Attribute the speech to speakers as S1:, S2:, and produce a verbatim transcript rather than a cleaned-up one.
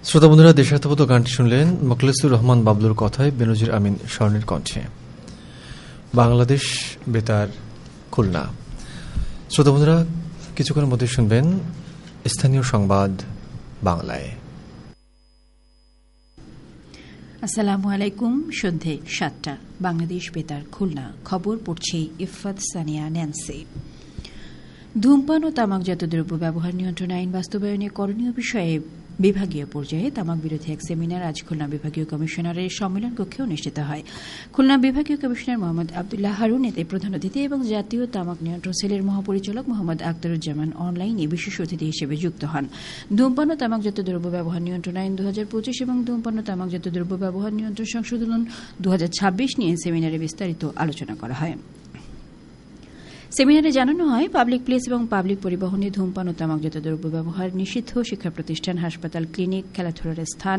S1: শ্রোতা বন্ধুরা, দেশাত্মবোধ গানটি শুনলেন মোখলেসুর রহমান বাবলুর কথায় বেনজির আমিন স্বর্ণের কণ্ঠে। বাংলাদেশ বেতার, খুলনা। শ্রোতা বন্ধুরা, কিছুক্ষণের মধ্যে শুনবেন স্থানীয় সংবাদ বাংলায়।
S2: আসসালামু আলাইকুম। সন্ধে সাতটা, বাংলাদেশ বেতার, খুলনা। খবর পড়ছি ইফফাত সানিয়া ন্যান্সি। ধূমপান ও তামাকজাত দ্রব্য ব্যবহার নিয়ন্ত্রণ আইন বাস্তবায়নে করণীয় বিষয়ে বিভাগীয় পর্যায়ে তামাক বিরোধী এক সেমিনার আজ খুলনা বিভাগীয় কমিশনারের সম্মেলন কক্ষে অনুষ্ঠিত হয়। খুলনা বিভাগীয় কমিশনার মোহাম্মদ আবদুল্লাহ হারুন এতে প্রধান অতিথি এবং জাতীয় তামাক নিয়ন্ত্রণ সেলের মহাপরিচালক মোহাম্মদ আখতারুজ্জামান অনলাইনে বিশেষ অতিথি হিসেবে যুক্ত হন। ধূমপান ও তামাকজাত দ্রব্য ব্যবহার নিয়ন্ত্রণ আইন দু হাজার পঁচিশ এবং ধূমপান ও তামাকজাত দ্রব্য ব্যবহার নিয়ন্ত্রণ সংশোধন দু হাজার ছাব্বিশ নিয়ে সেমিনারে বিস্তারিত আলোচনা করা হয়। সেমিনারে জানানো হয়, পাবলিক প্লেস এবং পাবলিক পরিবহনে ধূমপান ও তামাকজাত দ্রব্য ব্যবহার নিষিদ্ধ। শিক্ষা প্রতিষ্ঠান, হাসপাতাল, ক্লিনিক, খেলাধুলার স্থান,